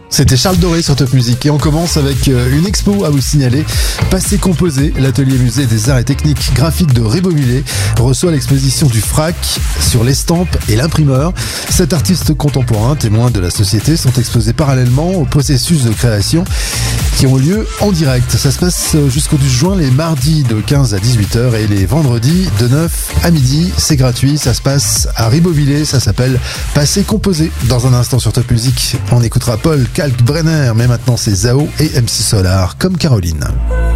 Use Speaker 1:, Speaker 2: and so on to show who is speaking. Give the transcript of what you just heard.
Speaker 1: C'était Charles Doré sur Top Music et on commence avec une expo à vous signaler. Passé Composé, l'atelier musée des arts et techniques graphiques de Ribovillé reçoit l'exposition du FRAC sur l'estampe et l'imprimeur. 7 artistes contemporains, témoins de la société, sont exposés parallèlement au processus de création qui ont lieu en direct. Ça se passe jusqu'au 12 juin, les mardis de 15 à 18h et les vendredis de 9 à midi. C'est gratuit, ça se passe à Ribovillé, ça s'appelle Passé Composé. Dans un instant sur Top Music, on écoutera Paul Kalkbrenner, mais maintenant c'est Zao et MC Solar comme Caroline.